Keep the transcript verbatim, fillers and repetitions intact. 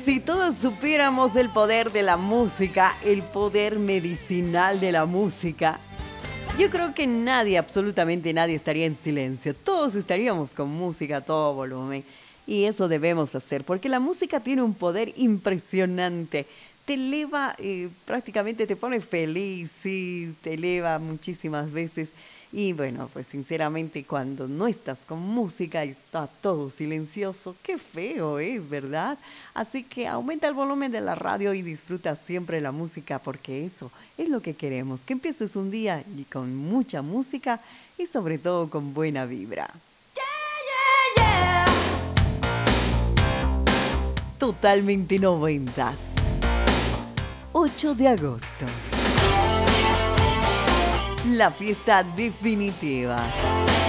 Si todos supiéramos el poder de la música, el poder medicinal de la música, yo creo que nadie, absolutamente nadie estaría en silencio. Todos estaríamos con música a todo volumen. Y eso debemos hacer, porque la música tiene un poder impresionante. Te eleva, eh, prácticamente te pone feliz, sí, te eleva muchísimas veces. Y bueno, pues sinceramente cuando no estás con música y está todo silencioso, qué feo es, ¿verdad? Así que aumenta el volumen de la radio y disfruta siempre la música, porque eso es lo que queremos, que empieces un día y con mucha música y sobre todo con buena vibra. Totalmente noventas. ocho de agosto. La fiesta definitiva.